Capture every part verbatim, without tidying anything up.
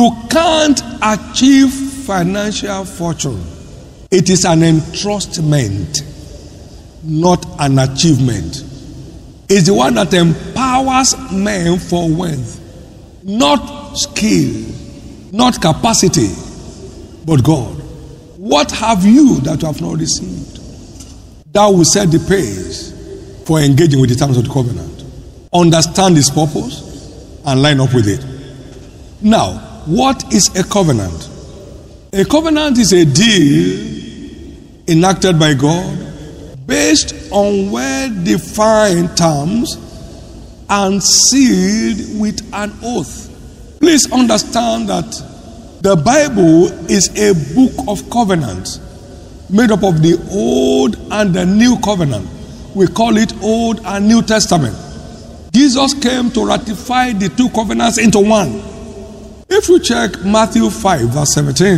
You can't achieve financial fortune. It is an entrustment, not an achievement. It's the one that empowers men for wealth, not skill, not capacity, but God. What have you that you have not received? That will set the pace for engaging with the terms of the covenant. Understand its purpose and line up with it. Now, what is a covenant? A covenant is a deal enacted by God based on well-defined terms and sealed with an oath. Please understand that the Bible is a book of covenants made up of the Old and the New Covenant. We call it Old and New Testament. Jesus came to ratify the two covenants into one. If you check Matthew five, verse seventeen,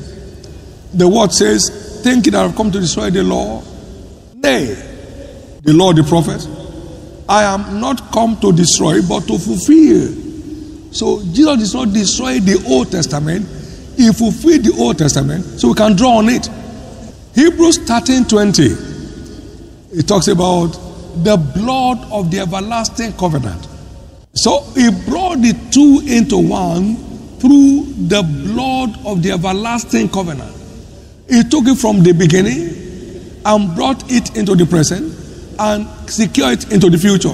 the word says, thinking that I have come to destroy the law, nay, the law, the prophet, I am not come to destroy, but to fulfill. So Jesus did not destroy the Old Testament. He fulfilled the Old Testament, so we can draw on it. Hebrews thirteen twenty, it talks about the blood of the everlasting covenant. So he brought the two into one through the blood of the everlasting covenant. He took it from the beginning and brought it into the present and secured it into the future.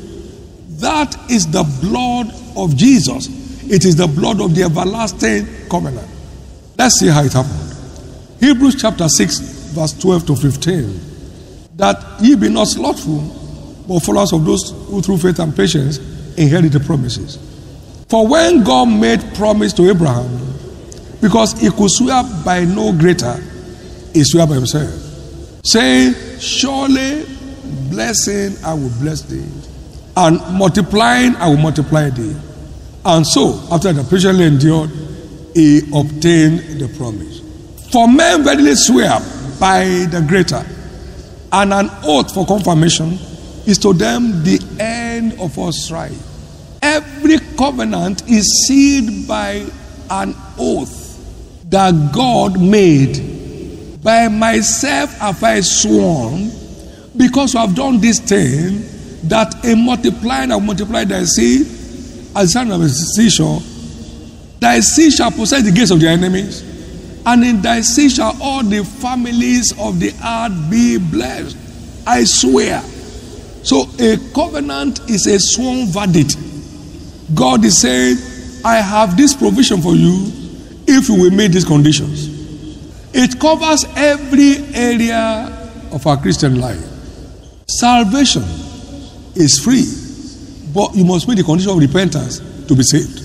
That is the blood of Jesus. It is the blood of the everlasting covenant. Let's see how it happened. Hebrews chapter six, verse twelve to fifteen. That ye be not slothful, but followers of those who through faith and patience inherit the promises. For when God made promise to Abraham, because he could swear by no greater, he swore by himself, saying, surely blessing I will bless thee, and multiplying I will multiply thee. And so, after the patiently endured, he obtained the promise. For men verily swear by the greater, and an oath for confirmation is to them the end of all strife. Every covenant is sealed by an oath that God made. By myself have I sworn, because you have done this thing, that in multiplying I will multiply thy seed, as the sand of the seashore. Thy seed shall possess the gates of their enemies, and in thy seed shall all the families of the earth be blessed. I swear. So a covenant is a sworn verdict. God is saying, I have this provision for you if you will meet these conditions. It covers every area of our Christian life. Salvation is free, but you must meet the condition of repentance to be saved.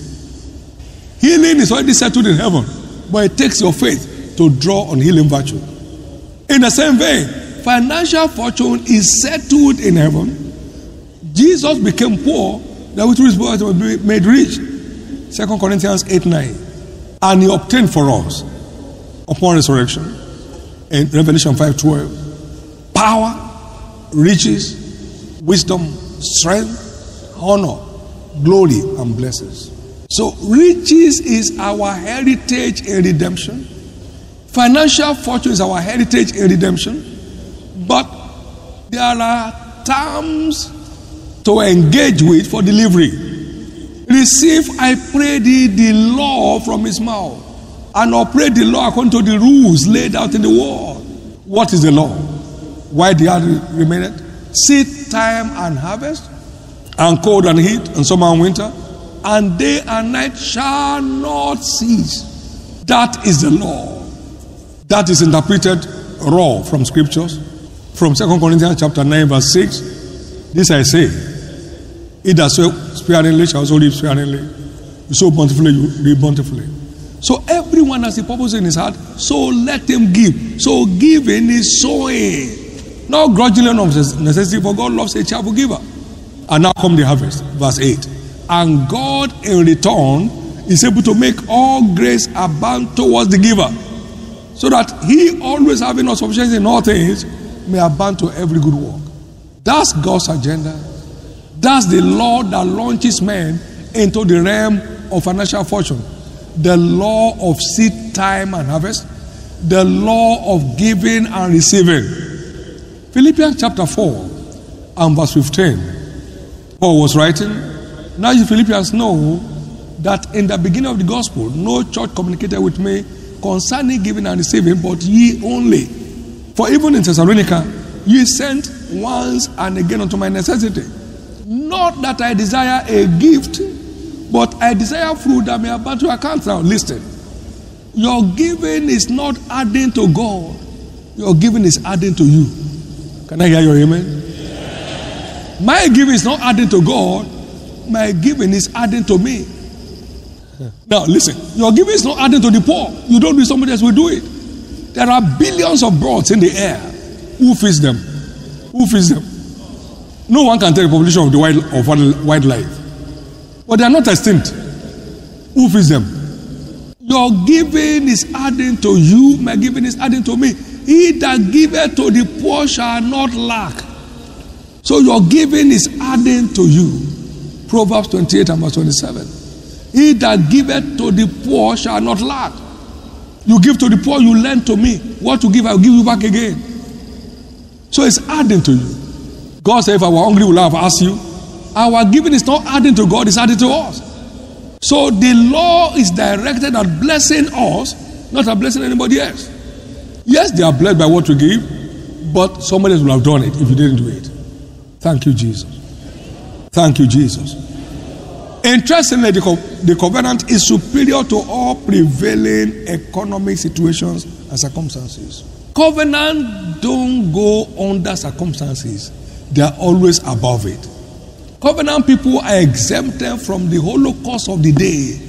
Healing is already settled in heaven, but it takes your faith to draw on healing virtue. In the same vein, financial fortune is settled in heaven. Jesus became poor, that we through his poverty would be made rich. Second Corinthians eight nine. And he obtained for us, upon resurrection, in Revelation five twelve, power, riches, wisdom, strength, honor, glory, and blessings. So riches is our heritage in redemption. Financial fortune is our heritage in redemption. But there are terms to engage with for delivery. Receive, I pray thee, the law from his mouth, and operate the law according to the rules laid out in the word. What is the law? Why the earth remaineth? Seed time and harvest, and cold and heat, and summer and winter, and day and night shall not cease. That is the law. That is interpreted raw from scriptures. From Second Corinthians chapter nine, verse six. This I say, he that sow sparingly shall also reap sparingly. You sow bountifully, you reap bountifully. So everyone has a purpose in his heart, so let him give. So giving is sowing. Not grudgingly of necessity, for God loves a cheerful giver. And now come the harvest, verse eight. And God in return is able to make all grace abound towards the giver, so that he, always having no sufficiency in all things, may abound to every good work. That's God's agenda. That's the law that launches men into the realm of financial fortune. the law of seed time and harvest, the law of giving and receiving. Philippians chapter four and verse fifteen. Paul was writing, now you Philippians know that in the beginning of the gospel, no church communicated with me concerning giving and receiving, but ye only. For even in Thessalonica, ye sent once and again unto my necessity. Not that I desire a gift, but I desire fruit that may abound to account. Now listen, your giving is not adding to God, your giving is adding to you. Can I hear your amen? My giving is not adding to God, my giving is adding to me. Now listen, your giving is not adding to the poor. You don't do it, somebody else will do it. There are billions of birds in the air. Who feeds them? Who feeds them? No one can tell the population of the wild of wildlife. But they are not extinct. Who feeds them? Your giving is adding to you, my giving is adding to me. He that giveth to the poor shall not lack. So your giving is adding to you. Proverbs twenty-eight and verse twenty-seven. He that giveth to the poor shall not lack. You give to the poor, you lend to me. What you give, I will give you back again. So it's adding to you. God said, if I were hungry, would I have asked you? Our giving is not adding to God, it's adding to us. So the law is directed at blessing us, not at blessing anybody else. Yes, they are blessed by what we give, but somebody else would have done it if you didn't do it. Thank you, Jesus. Thank you, Jesus. Interestingly, the, co- the covenant is superior to all prevailing economic situations and circumstances. Covenant don't go under circumstances. They are always above it. Covenant people are exempted from the holocaust of the day,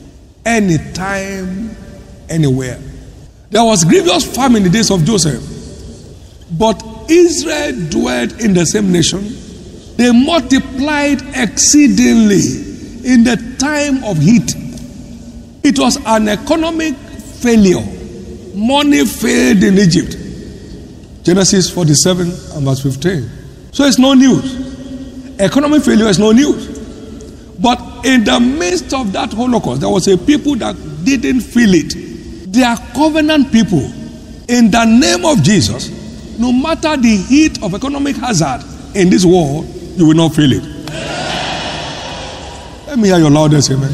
anytime, anywhere. There was grievous famine in the days of Joseph, but Israel dwelt in the same nation. They multiplied exceedingly in the time of heat. It was an economic failure. Money failed in Egypt. Genesis forty-seven and verse fifteen. So it's no news. Economic failure is no news. But in the midst of that Holocaust, there was a people that didn't feel it. They are covenant people. In the name of Jesus, no matter the heat of economic hazard in this world, you will not feel it. Let me hear your loudest amen.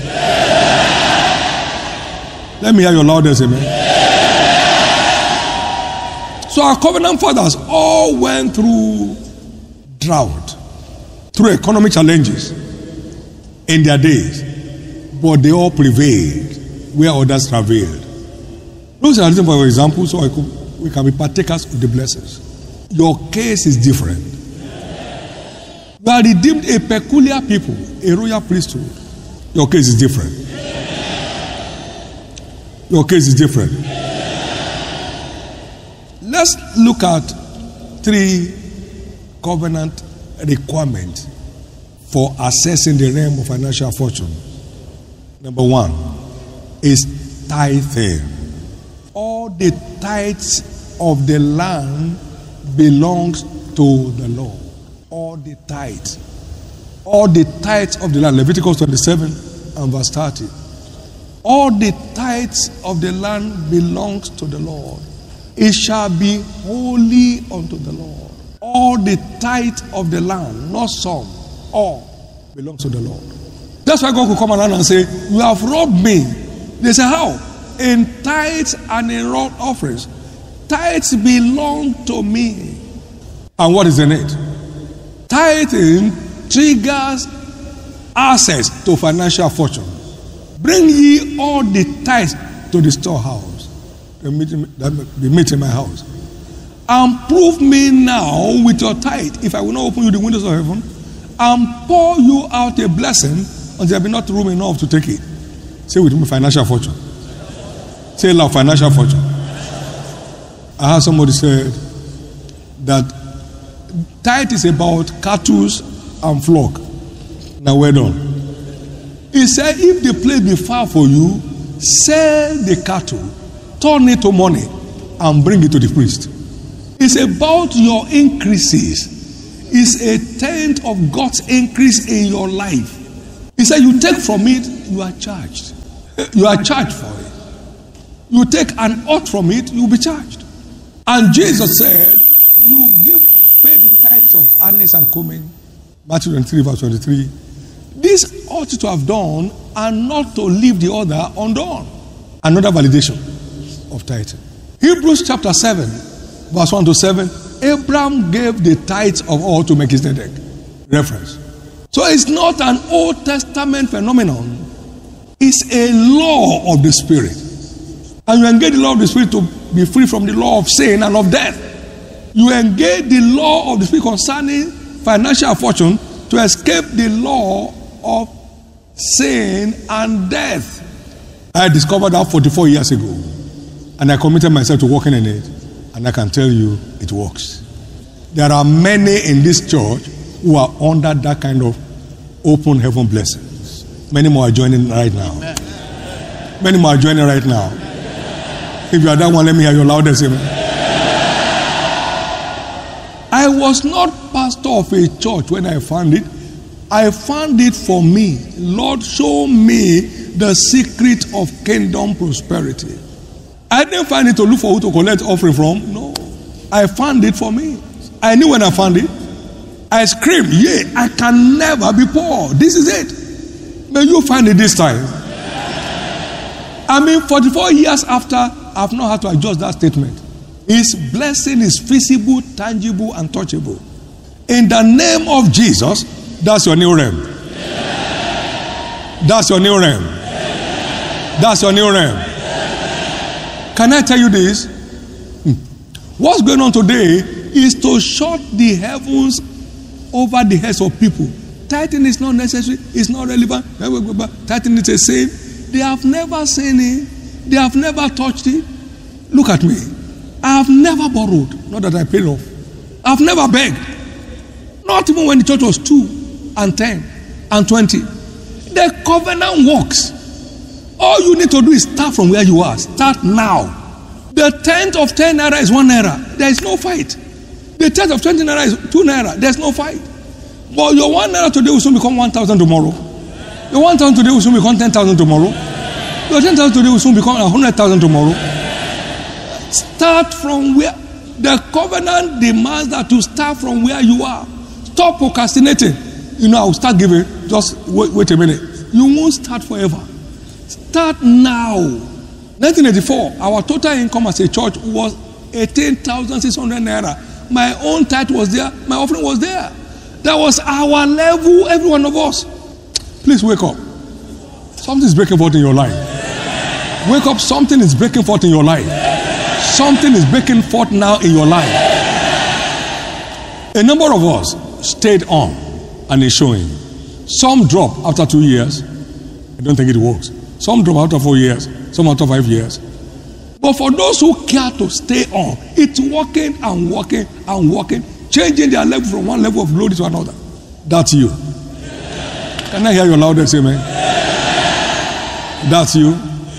Let me hear your loudest amen. So our covenant fathers all went through drought, through economic challenges in their days, but they all prevailed where others travailed. Those are reasons, for example, so I could, we can be partakers of the blessings. Your case is different. You are redeemed, a peculiar people, a royal priesthood. Your case is different. Your case is different. Let's look at three covenant requirements for accessing the realm of financial fortune. Number one is tithing. All the tithes of the land belongs to the Lord. All the tithes. All the tithes of the land. Leviticus twenty-seven and verse thirty. All the tithes of the land belongs to the Lord. It shall be holy unto the Lord. All the tithe of the land, not some, all belongs to the Lord. That's why God could come around and say, you have robbed me. They say, how? In tithes and in wrought offerings. Tithes belong to me. And what is in it? Tithing triggers access to financial fortune. Bring ye all the tithes to the storehouse. The meat, the meat in my house. And prove me now with your tithe, if I will not open you the windows of heaven, and pour you out a blessing until there be not room enough to take it. Say with me, financial fortune. Say loud, financial fortune. I heard somebody said that tithe is about cattle and flock. Now well done. He said, if the place be far for you, sell the cattle, turn it to money, and bring it to the priest. It's about your increases. It's a tenth of God's increase in your life. He said, you take from it, you are charged. You are charged for it. You take an oath from it, you'll be charged. And Jesus said, you give pay the tithes of anise and cumin. Matthew twenty-three, verse twenty-three. This ought to have done and not to leave the other undone. Another validation of tithing. Hebrews chapter seven, verse one to seven. Abraham gave the tithes of all to Melchizedek. Reference. So it's not an Old Testament phenomenon. It's a law of the Spirit. And you engage the law of the Spirit to be free from the law of sin and of death. You engage the law of the Spirit concerning financial fortune to escape the law of sin and death. I discovered that forty-four years ago. And I committed myself to working in it. And I can tell you, it works. There are many in this church who are under that kind of open heaven blessings. Many more are joining right now. Many more are joining right now. If you are that one, let me hear your loudest amen. I was not pastor of a church when I found it. I found it for me. Lord, show me the secret of kingdom prosperity. I didn't find it to look for who to collect offering from. No. I found it for me. I knew when I found it. I screamed, yeah, I can never be poor. This is it. May you find it this time. I mean, forty-four years after, I've not had to adjust that statement. His blessing is visible, tangible, and touchable. In the name of Jesus, that's your new realm. That's your new realm. That's your new realm. Can I tell you this? What's going on today is to shut the heavens over the heads of people. Tithing is not necessary. It's not relevant. Tithing is a sin. They have never seen it. They have never touched it. Look at me. I have never borrowed. Not that I paid off. I've never begged. Not even when the church was two and ten and twenty. The covenant works. All you need to do is start from where you are. Start now. The tenth of ten naira is one naira. There is no fight. The tenth of twenty naira is two naira. There is no fight. But your one naira today will soon become one thousand tomorrow. Your one thousand today will soon become ten thousand tomorrow. Your ten thousand today will soon become a hundred thousand tomorrow. Start from where the covenant demands that you start from where you are. Stop procrastinating. You know, I will start giving. Just wait, wait a minute. You won't start forever. Start now. nineteen eighty-four, our total income as a church was eighteen thousand six hundred naira. My own tithe was there. My offering was there. That was our level, every one of us. Please wake up. Something is breaking forth in your life. Wake up, something is breaking forth in your life. Something is breaking forth now in your life. A number of us stayed on and is showing. Some drop after two years. I don't think it works. Some drop after four years. Some after five years. But for those who care to stay on, it's working and working and working, changing their level from one level of glory to another. That's you. Can I hear your loudest amen? That's you.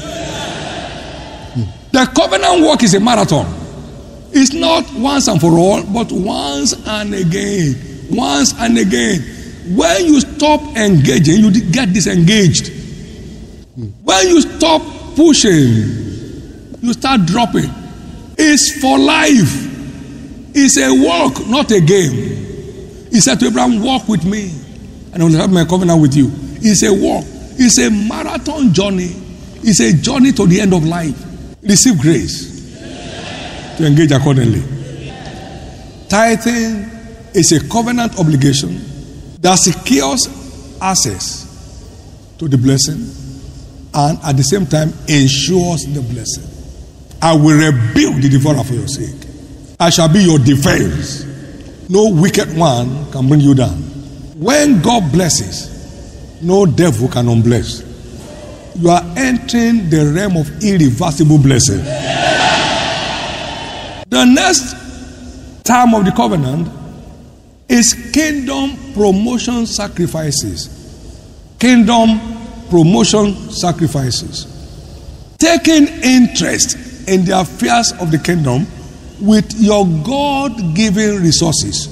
The covenant work is a marathon. It's not once and for all, but once and again. Once and again. When you stop engaging, you get disengaged. When you stop pushing, you start dropping. It's for life. It's a walk, not a game. He said to Abraham, walk with me, and I will have my covenant with you. It's a walk. It's a marathon journey. It's a journey to the end of life. Receive grace to engage accordingly. Tithing is a covenant obligation that secures access to the blessing and at the same time ensures the blessing. I will rebuild the devourer for your sake. I shall be your defense. No wicked one can bring you down. When God blesses, no devil can unbless. You are entering the realm of irreversible blessing. The next term of the covenant is kingdom promotion sacrifices. Kingdom promotion sacrifices. Taking interest in the affairs of the kingdom with your God-given resources.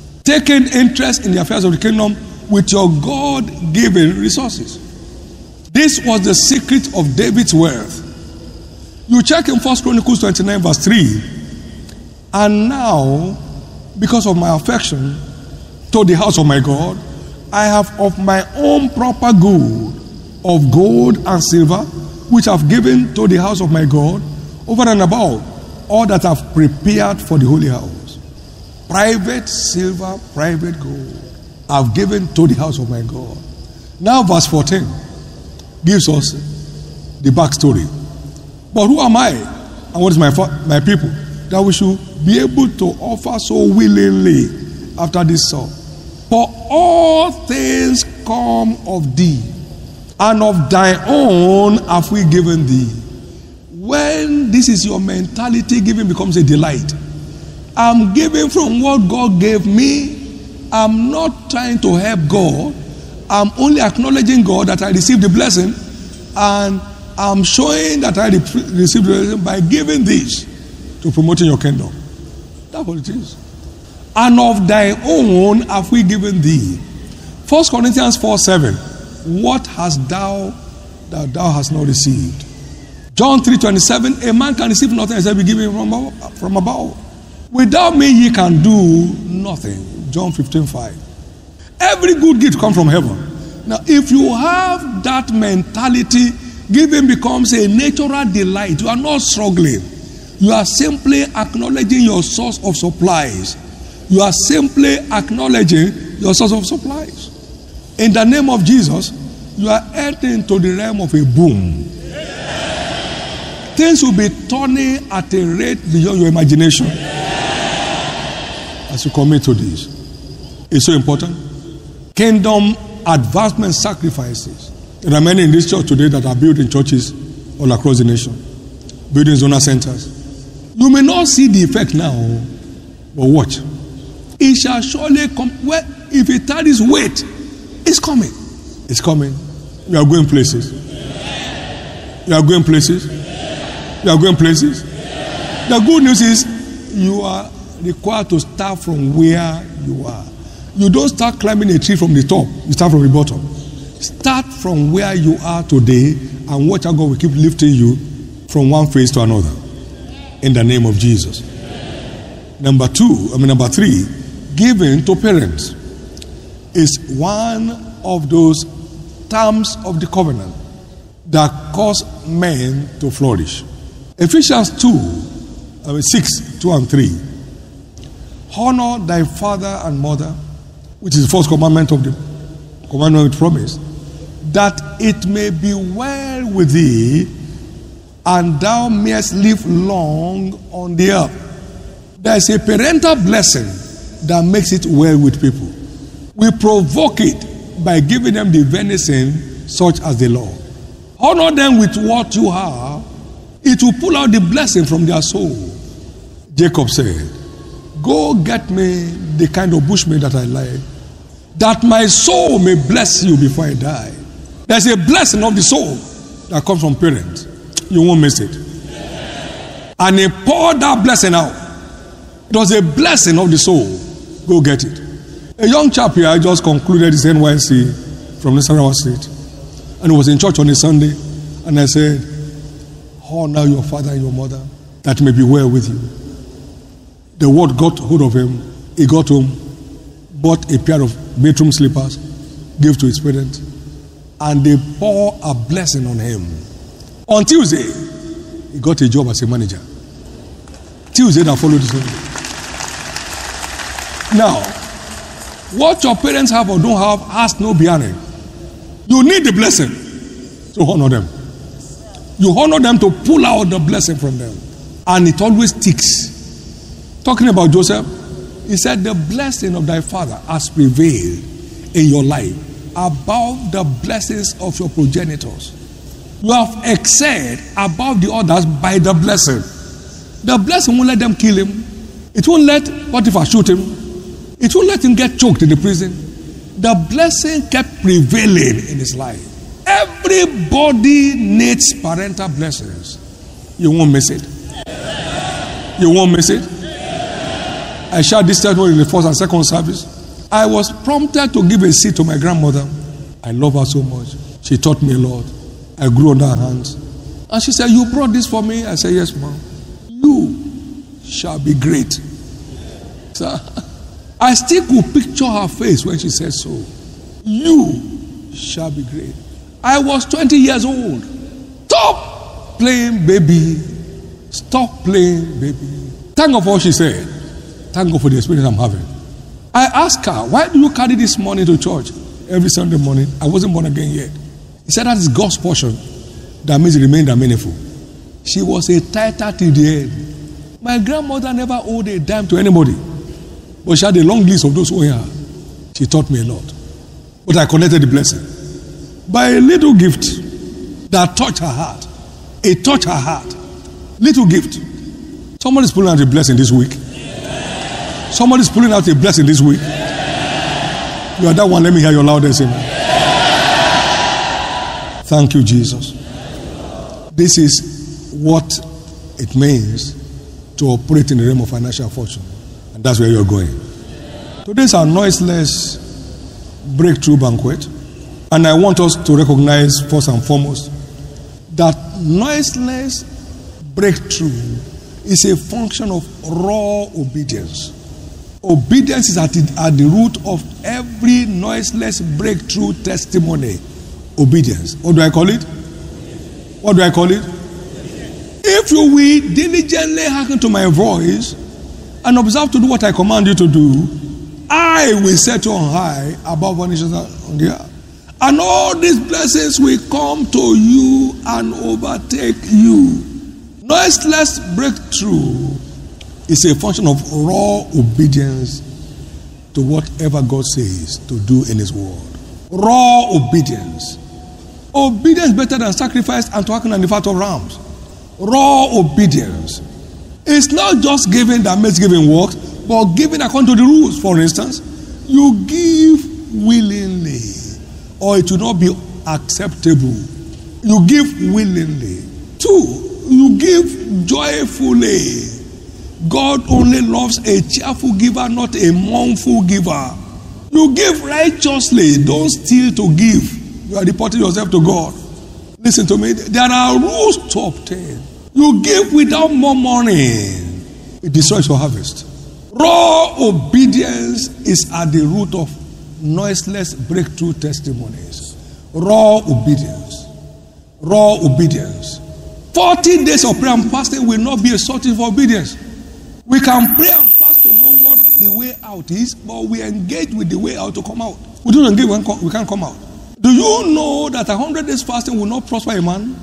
Taking interest in the affairs of the kingdom with your God-given resources. This was the secret of David's wealth. You check in First Chronicles twenty-nine verse three. And now, because of my affection to the house of my God, I have of my own proper good of gold and silver, which I've given to the house of my God, over and above all that I've prepared for the holy house. Private silver, private gold, I've given to the house of my God. Now verse fourteen gives us the backstory. But who am I and what is my, my people, that we should be able to offer so willingly after this song? For all things come of thee, and of thy own have we given thee. When this is your mentality, giving becomes a delight. I'm giving from what God gave me. I'm not trying to help God. I'm only acknowledging God that I received the blessing, and I'm showing that I received the blessing by giving this to promoting your kingdom. That's what it is. And of thy own have we given thee. First Corinthians four seven. What hast thou that thou hast not received? John three twenty-seven. A man can receive nothing except be given from above. From above. Without me ye can do nothing. John fifteen five. Every good gift comes from heaven. Now, if you have that mentality, giving becomes a natural delight. You are not struggling. You are simply acknowledging your source of supplies. You are simply acknowledging your source of supplies. In the name of Jesus, you are entering into the realm of a boom. Things will be turning at a rate beyond your imagination as you commit to this. It's so important. Kingdom advancement sacrifices. There are many in this church today that are built in churches all across the nation, building zonal centers. You may not see the effect now, but watch. It shall surely come. Well, if it tarries, wait. It's coming. It's coming. You are going places. You are going places. You are going places. The good news is you are required to start from where you are. You don't start climbing a tree from the top. You start from the bottom. Start from where you are today and watch how God will keep lifting you from one phase to another. In the name of Jesus. Number two, I mean number three, giving to parents is one of those terms of the covenant that cause men to flourish. Ephesians two, I mean six, two and three. Honor thy father and mother, which is the first commandment of the commandment with promise, that it may be well with thee, and thou mayest live long on the earth. There is a parental blessing that makes it well with people. We provoke it by giving them the venison such as the law. Honor them with what you have. It will pull out the blessing from their soul. Jacob said, go get me the kind of bushmeat that I like, that my soul may bless you before I die. There's a blessing of the soul that comes from parents. You won't miss it. And he poured that blessing out. It was a blessing of the soul. Go get it. A young chap here, I just concluded his N Y C from Nasarawa State. And he was in church on a Sunday. And I said, honor your father and your mother, that may be well with you. The word got hold of him. He got home, bought a pair of bedroom slippers, gave to his parents, and they pour a blessing on him. On Tuesday, he got a job as a manager. Tuesday that followed this Sunday. Now, what your parents have or don't have has no bearing. You need the blessing to honor them. You honor them to pull out the blessing from them. And it always sticks. Talking about Joseph, he said, the blessing of thy father has prevailed in your life above the blessings of your progenitors. You have excelled above the others by the blessing. The blessing won't let them kill him. It won't let Potiphar shoot him. It won't let him get choked in the prison. The blessing kept prevailing in his life. Everybody needs parental blessings. You won't miss it. You won't miss it. I shared this testimony in the first and second service. I was prompted to give a seat to my grandmother. I love her so much. She taught me a lot. I grew under her hands. And she said, you brought this for me? I said, yes, ma'am. You shall be great. So, I still could picture her face when she said so. You shall be great. I was twenty years old. Stop playing baby. Stop playing baby. Thank God for what she said. Thank God for the experience I'm having. I asked her, why do you carry this money to church every Sunday morning? I wasn't born again yet. He said that is God's portion. That means it remained meaningful. She was a tither till the end. My grandmother never owed a dime to anybody. But she had a long list of those who were her. She taught me a lot. But I connected the blessing by a little gift that touched her heart. It touched her heart. Little gift. Somebody's pulling out a blessing this week. Somebody's pulling out a blessing this week. You are that one. Let me hear your loudest amen. Thank you, Jesus. This is what it means to operate in the realm of financial fortune. And that's where you're going. Today's our noiseless breakthrough banquet. And I want us to recognize first and foremost that noiseless breakthrough is a function of raw obedience. Obedience is at the, at the root of every noiseless breakthrough testimony. Obedience. What do I call it? What do I call it? If you will diligently hearken to my voice and observe to do what I command you to do, I will set you on high above all nations on the earth. And all these blessings will come to you and overtake you. Noiseless breakthrough is a function of raw obedience to whatever God says to do in His word. Raw obedience. Obedience better than sacrifice and to hearken on the fat of rams. Raw obedience. It's not just giving that makes giving work, but giving according to the rules. For instance, you give willingly, or it will not be acceptable. You give willingly. Two, you give joyfully. God only loves a cheerful giver, not a mournful giver. You give righteously. Don't steal to give. You are reporting yourself to God. Listen to me. There are rules to obtain. You give without murmuring. It destroys your harvest. Raw obedience is at the root of noiseless breakthrough testimonies. Raw obedience. Raw obedience. forty days of prayer and fasting will not be a substitute for obedience. We can pray and fast to know what the way out is, but we engage with the way out to come out. We don't engage when we can't come out. Do you know that a hundred days fasting will not prosper a man?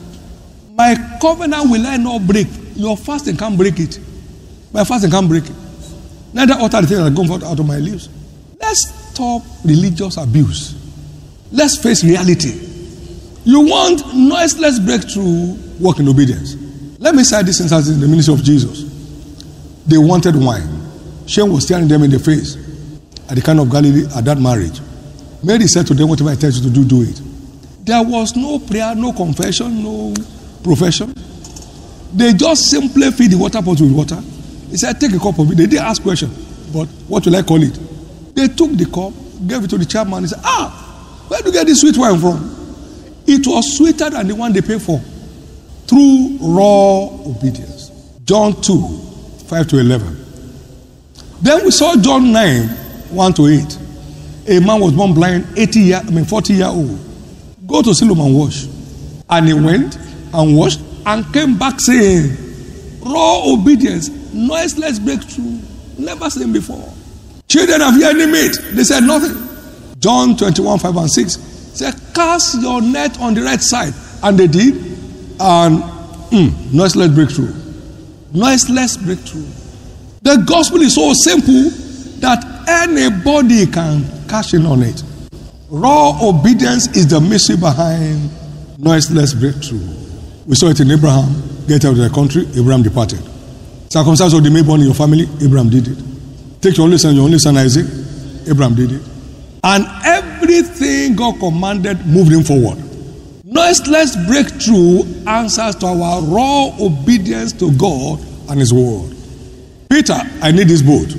My covenant will I not break. Your fasting can't break it. My fasting can't break it. Neither utter the things that come forth out of my lips. Let's stop religious abuse. Let's face reality. You want noiseless breakthrough, walk in obedience. Let me cite this instance in the ministry of Jesus. They wanted wine. Shame was staring them in the face at the Cana of Galilee at that marriage. Mary said to them, whatever I tell you to do, do it. There was no prayer, no confession, no profession. They just simply feed the water pot with water. He said, take a cup of it. They didn't ask question, but what will I call it? They took the cup, gave it to the chairman. He said, ah, where do you get this sweet wine from? It was sweeter than the one they paid for. Through raw obedience. John two, five to eleven. Then we saw John nine, one to eight. A man was born blind, eighty year, I mean forty year old. Go to Siloam and wash. And he went and washed and came back saying, raw obedience, noiseless breakthrough, never seen before. Children of your enemy, they said nothing. John twenty-one, five and six said, cast your net on the right side. And they did. And mm, noiseless breakthrough. Noiseless breakthrough. The gospel is so simple that anybody can cash in on it. Raw obedience is the mystery behind noiseless breakthrough. We saw it in Abraham. Get out of the country, Abraham departed. Circumstance of the newborn in your family, Abraham did it. Take your only son, your only son Isaac, Abraham did it. And everything God commanded moved him forward. Noiseless breakthrough answers to our raw obedience to God and His word. Peter, I need this boat.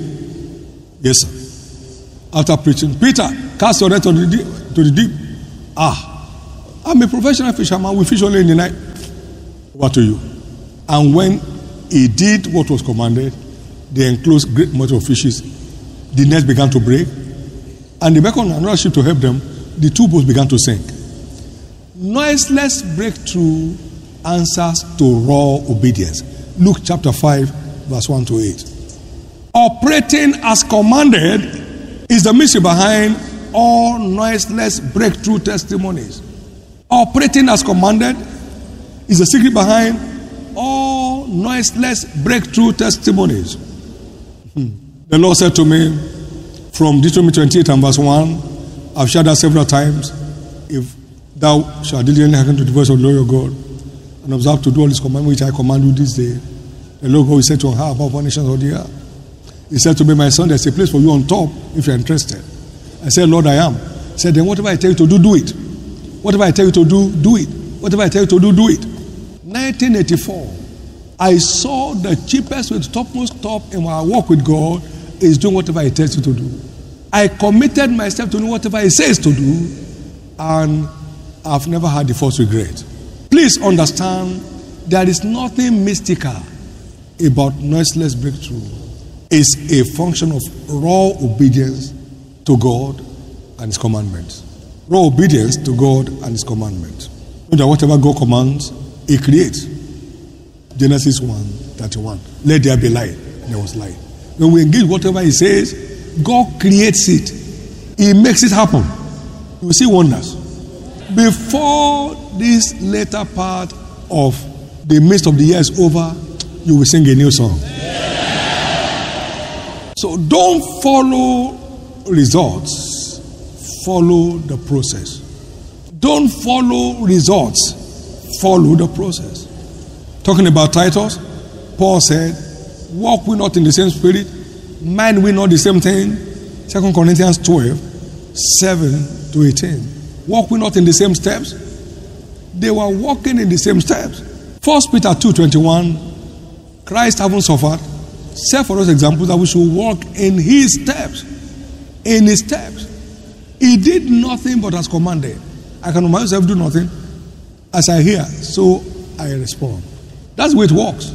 Yes, sir. After preaching, Peter, cast your net to the deep. To the deep. Ah, I'm a professional fisherman. We fish only in the night. Over to you. And when he did what was commanded, they enclosed great multitude of fishes. The nets began to break. And they beckoned another ship to help them. The two boats began to sink. Noiseless breakthrough answers to raw obedience. Luke chapter five, verse one to eight. Operating as commanded is the mystery behind all noiseless breakthrough testimonies. Operating as commanded is the secret behind all noiseless breakthrough testimonies. Hmm. The Lord said to me from Deuteronomy twenty-eight and verse one, I've shared that several times, if thou shalt diligently hearken to the voice of the Lord your God, and observe to do all his commandments which I command you this day, the Lord God will say to her above all nations of the earth. He said to me, my son, there's a place for you on top if you're interested. I said, Lord, I am. He said, then whatever I tell you to do, do it. Whatever I tell you to do, do it. Whatever I tell you to do, do it. nineteen eighty-four, I saw the cheapest way to topmost top in my walk with God is doing whatever He tells you to do. I committed myself to do whatever He says to do, and I've never had the first regret. Please understand, there is nothing mystical about noiseless breakthrough. It's a function of raw obedience to God and His commandments. Raw obedience to God and His commandments. Know that whatever God commands, He creates. Genesis one thirty-one. Let there be light. And there was light. When we engage whatever He says, God creates it. He makes it happen. You will see wonders. Before this later part of the midst of the year is over, you will sing a new song. So don't follow results, follow the process. Don't follow results, follow the process. Talking about Titus, Paul said, walk we not in the same spirit, mind we not the same thing. Second Corinthians twelve, seven to eighteen. Walk we not in the same steps. They were walking in the same steps. First Peter two twenty-one, Christ having suffered, set for us examples that we should walk in His steps. In His steps. He did nothing but as commanded. I can myself do nothing. As I hear, so I respond. That's the way it works.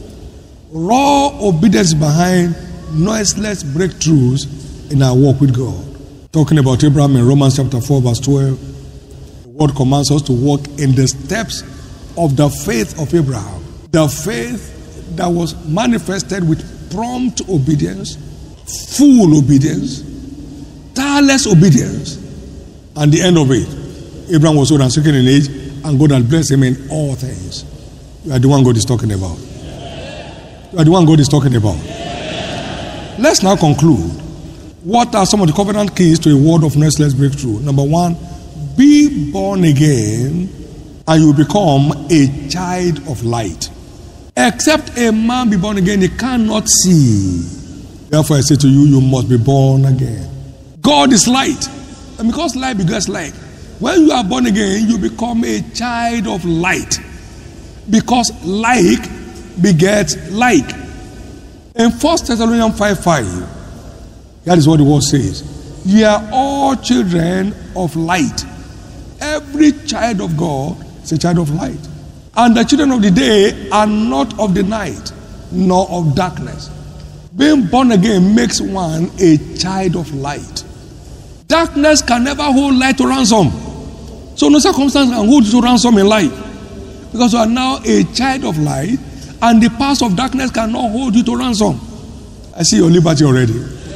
Raw obedience behind noiseless breakthroughs in our walk with God. Talking about Abraham in Romans chapter four verse twelve. The word commands us to walk in the steps of the faith of Abraham. The faith that was manifested with prompt obedience, full obedience, tireless obedience, and the end of it, Abraham was old and stricken in age, and God had blessed him in all things. You are the one God is talking about. You are the one God is talking about. Let's now conclude. What are some of the covenant keys to a word of noiseless breakthrough? Number one, be born again, and you become a child of light. Except a man be born again, he cannot see. Therefore I say to you, you must be born again. God is light. And because light begets light, when you are born again, you become a child of light. Because like begets like. In First Thessalonians five five, that is what the word says. Ye are all children of light. Every child of God is a child of light. And the children of the day are not of the night, nor of darkness. Being born again makes one a child of light. Darkness can never hold light to ransom. So no circumstance can hold you to ransom in life. Because you are now a child of light, and the powers of darkness cannot hold you to ransom. I see your liberty already.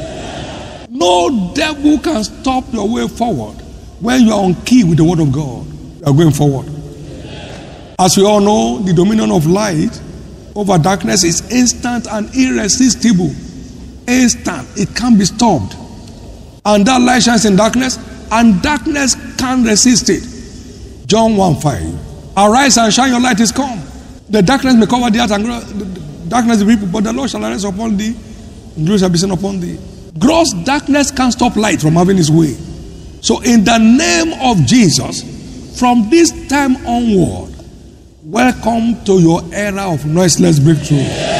No devil can stop your way forward when you are on key with the word of God. You are going forward. As we all know, the dominion of light over darkness is instant and irresistible. Instant. It can't be stopped. And that light shines in darkness, and darkness can't resist it. John one five. Arise and shine, your light is come. The darkness may cover the earth, and the darkness the people, but the Lord shall arise upon thee, and glory shall be seen upon thee. Gross darkness can't stop light from having its way. So in the name of Jesus, from this time onward, welcome to your era of noiseless breakthrough.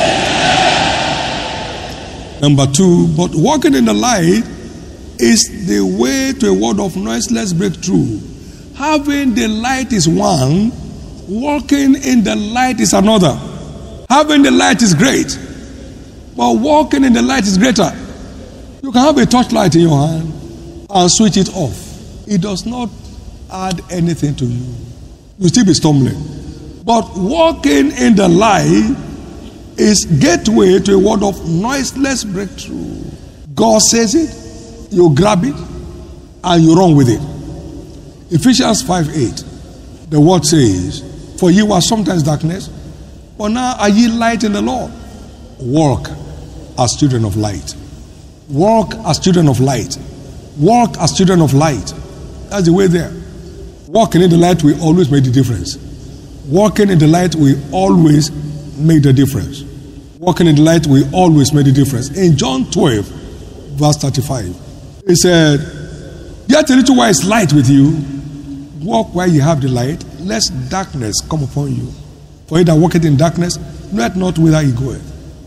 Number two, but walking in the light is the way to a world of noiseless breakthrough. Having the light is one, walking in the light is another. Having the light is great, but walking in the light is greater. You can have a torchlight in your hand and switch it off. It does not add anything to you. You still be stumbling. But walking in the light is gateway to a world of noiseless breakthrough. God says it, you grab it, and you run with it. Ephesians five eight, the word says, for ye were sometimes darkness, but now are ye light in the Lord. Walk as children of light. Walk as children of light. Walk as children of light. That's the way there. Walking in the light will always make the difference. Walking in the light will always make the difference. Walking in the light will always make the difference. In John twelve, verse thirty-five, it said, yet a little while is light with you. Walk while you have the light, lest darkness come upon you. For he that walketh in darkness knoweth not whither he goeth.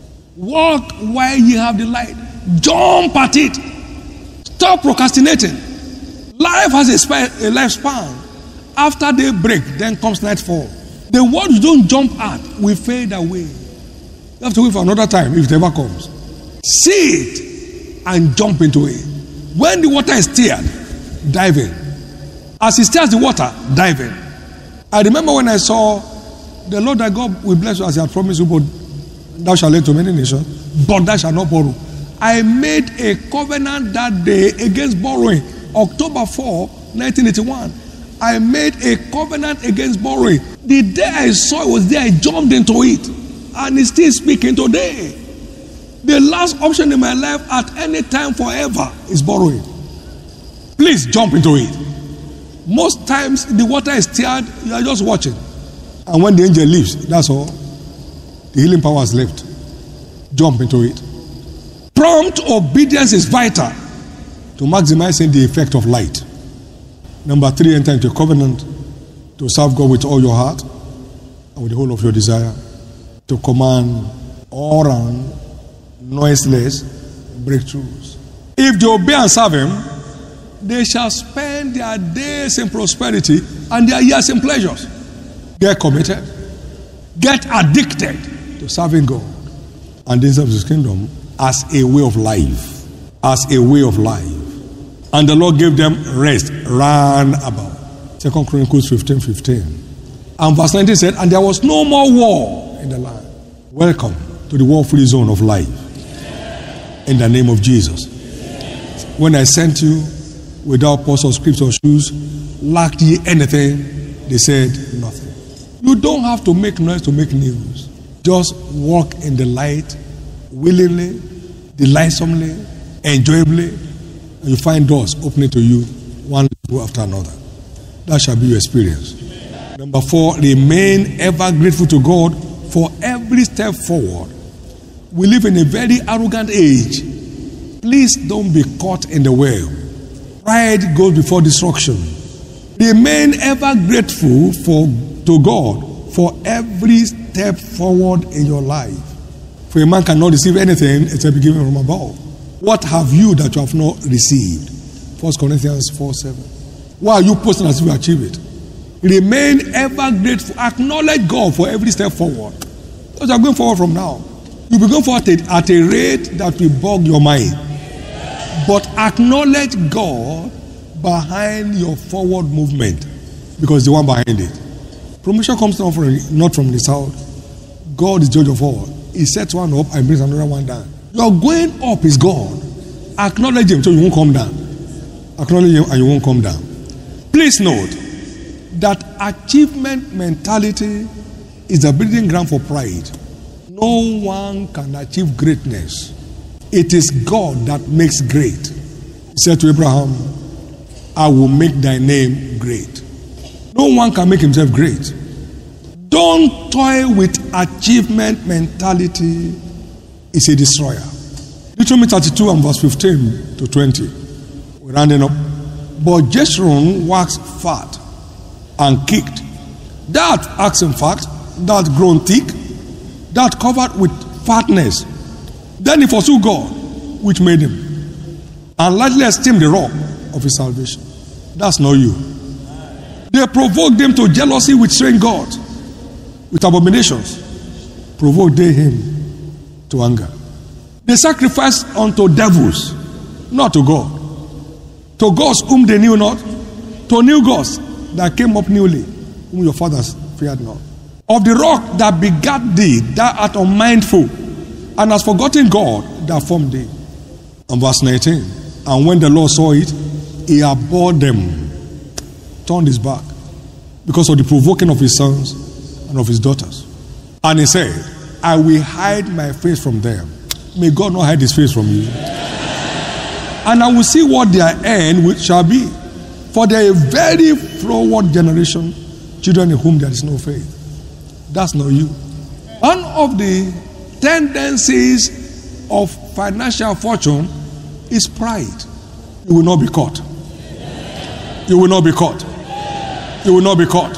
Walk while you have the light. Jump at it. Stop procrastinating. Life has a, sp- a lifespan. After daybreak, then comes nightfall. The word you don't jump at will fade away. You have to wait for another time if it ever comes. See it and jump into it. When the water is stirred, dive in. As he stirs the water, dive in. I remember when I saw the Lord thy God will bless you as he had promised you, but thou shalt lend to many nations, but thou shalt not borrow. I made a covenant that day against borrowing. October fourth, nineteen eighty-one. I made a covenant against borrowing. The day I saw it was there, I jumped into it. And it's still speaking today. The last option in my life at any time forever is borrowing. Please jump into it. Most times the water is stirred, you are just watching. And when the angel leaves, that's all. The healing power is left. Jump into it. Prompt obedience is vital to maximizing the effect of light. Number three, enter into a covenant to serve God with all your heart and with the whole of your desire, to command all round, noiseless breakthroughs. If they obey and serve Him, they shall spend their days in prosperity and their years in pleasures. Get committed. Get addicted to serving God and deserve His kingdom as a way of life. As a way of life. And the Lord gave them rest round about. Second Chronicles fifteen fifteen. And verse nineteen said, and there was no more war in the land. Welcome to the war-free zone of life. In the name of Jesus. When I sent you without purse or script or shoes, lacked ye anything? They said nothing. You don't have to make noise to make news. Just walk in the light willingly, delightsomely, enjoyably, and you find doors opening to you one after another. That shall be your experience. Number four, remain ever grateful to God for every step forward. We live in a very arrogant age. Please don't be caught in the well. Pride goes before destruction. Remain ever grateful for to God for every step forward in your life. For a man cannot receive anything except be given from above. What have you that you have not received? First Corinthians four seven. Why are you posting as if you achieve it? Remain ever grateful. Acknowledge God for every step forward. Because you are going forward from now. You'll be going forward at a rate that will bog your mind. But acknowledge God behind your forward movement, because the one behind it. Promotion comes not from, not from the south. God is judge of all. He sets one up and brings another one down. Your going up is God. Acknowledge Him so you won't come down. Acknowledge Him and you won't come down. Please note that achievement mentality is the breeding ground for pride. No one can achieve greatness. It is God that makes great. He said to Abraham, I will make thy name great. No one can make himself great. Don't toy with achievement mentality. It's a destroyer. Deuteronomy thirty-two and verse fifteen to twenty. We're rounding up. But Jeshurun waxed fat and kicked. That axe, in fact, that grown thick, that covered with fatness. Then he forsook God, which made him, and lightly esteemed the rock of his salvation. That's not you. They provoked him to jealousy with strange gods, with abominations. Provoked they him to anger. They sacrificed unto devils, not to God. To gods whom they knew not, to new gods that came up newly, whom your fathers feared not. Of the rock that begat thee, thou art unmindful, and hast forgotten God that formed thee. And verse nineteen. And when the Lord saw it, he abhorred them, turned his back, because of the provoking of his sons and of his daughters. And he said, I will hide my face from them. May God not hide his face from you. And I will see what their end which shall be. For they are a very froward generation, children in whom there is no faith. That's not you. One of the tendencies of financial fortune is pride. You will not be caught. You will not be caught. You will not be caught.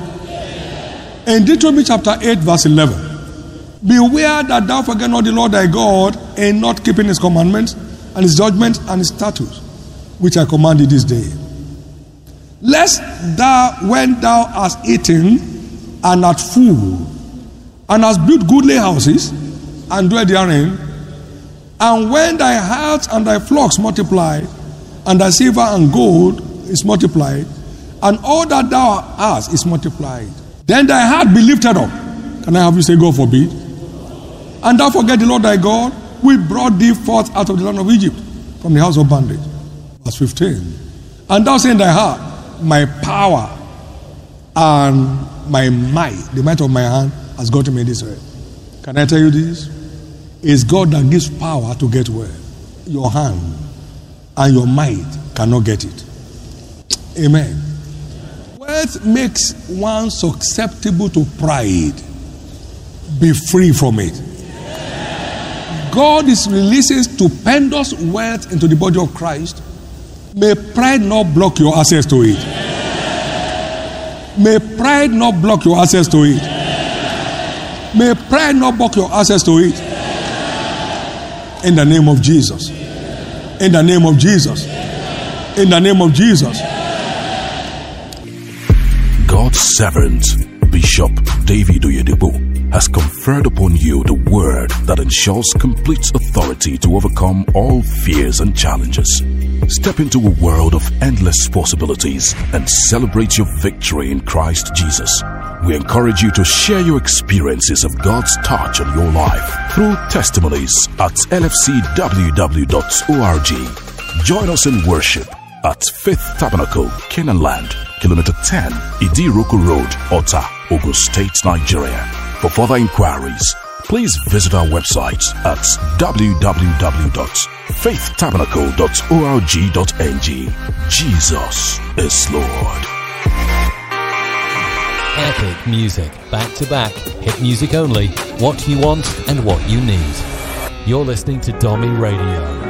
In Deuteronomy chapter eight, verse eleven, beware that thou forget not the Lord thy God in not keeping his commandments and his judgments and his statutes, which I command thee this day. Lest thou, when thou hast eaten and art full, and hast built goodly houses, and dwell therein, and when thy herds and thy flocks multiply, and thy silver and gold is multiplied, and all that thou hast is multiplied, then thy heart be lifted up. Can I have you say, God forbid? And thou forget the Lord thy God, who brought thee forth out of the land of Egypt, from the house of bondage. Verse fifteen. And thou say in thy heart, my power and my might, the might of my hand, has gotten me this way. Can I tell you this? It's God that gives power to get well. Your hand and your might cannot get it. Amen. Wealth makes one susceptible to pride. Be free from it. God is releasing stupendous wealth into the body of Christ. May pride not block your access to it. May pride not block your access to it. May pride not block your access to it. In the name of Jesus. In the name of Jesus. In the name of Jesus. God's servant, Bishop David Oyedepo, has conferred upon you the word that ensures complete authority to overcome all fears and challenges. Step into a world of endless possibilities and celebrate your victory in Christ Jesus. We encourage you to share your experiences of God's touch on your life through testimonies at L F C W W dot org. Join us in worship at Faith Tabernacle, Canaan Land, Kilometer ten, Idiroko Road, Ota, Ogun State, Nigeria. For further inquiries, please visit our website at w w w dot faith tabernacle dot org dot n g. Jesus is Lord. Epic music, back to back, hit music only, what you want and what you need. You're listening to Domi Radio.